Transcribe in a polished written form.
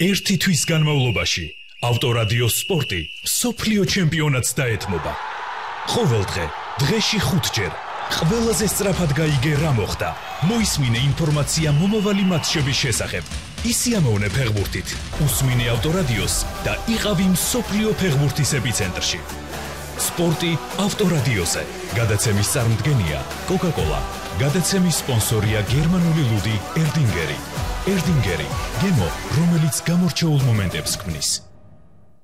ერთი თვის განმავლობაში ავტორადიო სპორტი მსოფლიო ჩემპიონატს დაეთმობა. ყოველდღე, დღეში 5-ჯერ, ყველაზე სწრაფად გაიგე რა მოხდა. მოისმინე ინფორმაცია მომავალი მატჩების შესახებ. ისიამოვნე ფეხბურთით, უსმინე ავტორადიოს და იყავი მსოფლიო ფეხბურთის ეპიცენტრში. სპორტი ავტორადიოზე. გადაცემის წარმდგენია კოკა-კოლა. გადაცემის სპონსორია გერმანული ლუდი ერდინგერი. ერდინგერი, გემო, რომელიც გამორჩეულ მომენტებს ქმნის.